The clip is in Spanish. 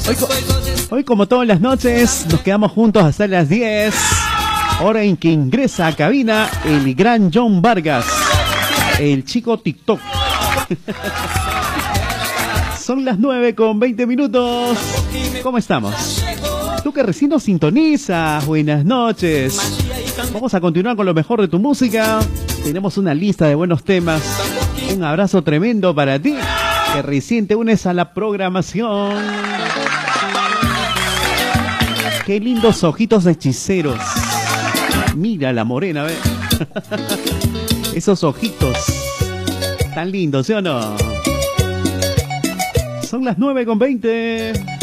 Hoy, como todas las noches, nos quedamos juntos hasta las 10. Hora en que ingresa a cabina el gran John Vargas, el chico TikTok. Son las 9:20. ¿Cómo estamos? Tú que recién nos sintonizas, buenas noches. Vamos a continuar con lo mejor de tu música. Tenemos una lista de buenos temas. Un abrazo tremendo para ti, que recién te unes a la programación. Qué lindos ojitos de hechiceros. Mira la morena, ¿ves? Esos ojitos tan lindos, ¿sí o no? Son las 9:20.